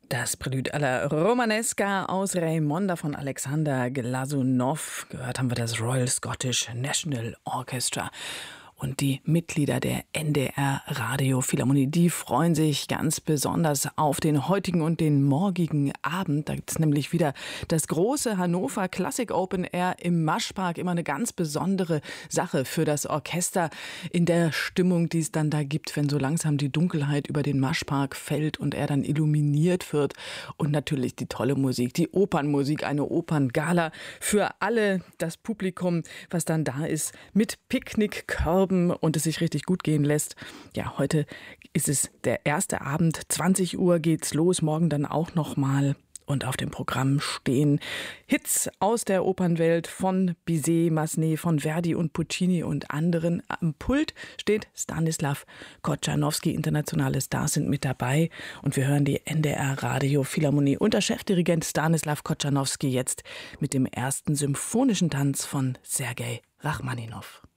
Das Prelude alla Romanesca aus Raimonda von Alexander Glasunow. Gehört haben wir das Royal Scottish National Orchestra. Und die Mitglieder der NDR Radio Philharmonie, die freuen sich ganz besonders auf den heutigen und den morgigen Abend. Da gibt es nämlich wieder das große Hannover Classic Open Air im Maschpark. Immer eine ganz besondere Sache für das Orchester in der Stimmung, die es dann da gibt, wenn so langsam die Dunkelheit über den Maschpark fällt und er dann illuminiert wird. Und natürlich die tolle Musik, die Opernmusik, eine Operngala für alle, das Publikum, was dann da ist, mit Picknickkörben und es sich richtig gut gehen lässt. Ja, heute ist es der erste Abend, 20 Uhr geht's los, morgen dann auch nochmal. Und auf dem Programm stehen Hits aus der Opernwelt von Bizet, Massenet, von Verdi und Puccini und anderen. Am Pult steht Stanislaw Kochanowski. Internationale Stars sind mit dabei. Und wir hören die NDR Radio Philharmonie unter Chefdirigent Stanislaw Kochanowski jetzt mit dem ersten symphonischen Tanz von Sergei Rachmaninow.